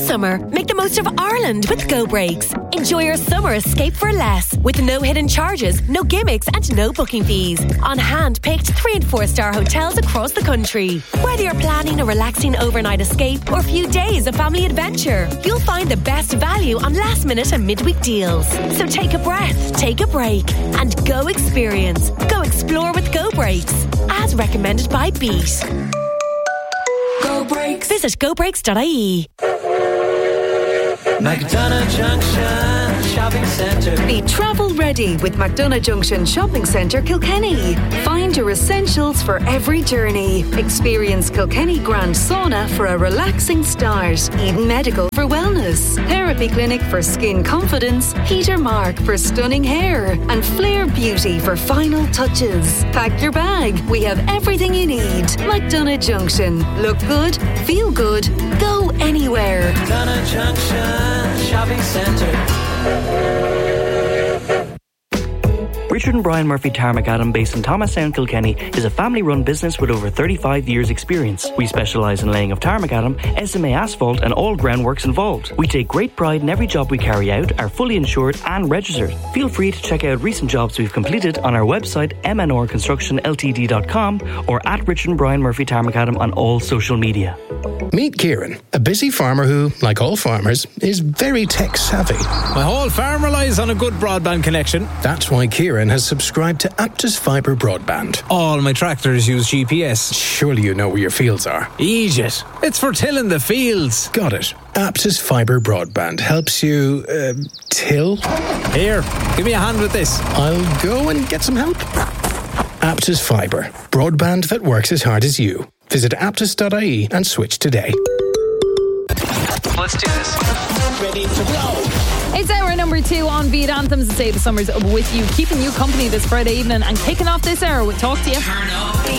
summer, make the most of Ireland with Go Breaks. Enjoy your summer escape for less, with no hidden charges, no gimmicks and no booking fees. On hand-picked 3- and 4-star hotels across the country. Whether you're planning a relaxing overnight escape or a few days of family adventure, you'll find the best value on last-minute and midweek deals. So take a breath, take a break, and go experience. Go explore with Go Breaks, as recommended by Beat. Go Breaks. Visit gobreaks.ie. McDonagh Junction Shopping Centre. Be travel ready with McDonagh Junction Shopping Centre, Kilkenny. Find your essentials for every journey. Experience Kilkenny Grand Sauna for a relaxing start. Eden Medical for wellness. Therapy Clinic for skin confidence. Peter Mark for stunning hair. And Flair Beauty for final touches. Pack your bag. We have everything you need. McDonagh Junction. Look good, feel good, go anywhere. McDonagh Junction Shopping Centre. Richard and Brian Murphy Tarmacadam, based in Thomastown, Kilkenny, is a family-run business with over 35 years' experience. We specialise in laying of tarmacadam, SMA asphalt and all groundworks involved. We take great pride in every job we carry out, are fully insured and registered. Feel free to check out recent jobs we've completed on our website mnorconstructionltd.com or at Richard and Brian Murphy Tarmacadam on all social media. Meet Kieran, a busy farmer who, like all farmers, is very tech-savvy. My whole farm relies on a good broadband connection. That's why Kieran has subscribed to Aptus Fibre Broadband. All my tractors use GPS. Surely you know where your fields are. Egypt. It's for tilling the fields. Got it. Aptus Fibre Broadband helps you, till? Here, give me a hand with this. I'll go and get some help. Aptus Fibre. Broadband that works as hard as you. Visit aptus.ie and switch today. Let's do this. Ready to blow. It's hour number 2 on Beat Anthems to say the summer's with you, keeping you company this Friday evening and kicking off this hour with Talk to You. Turn up.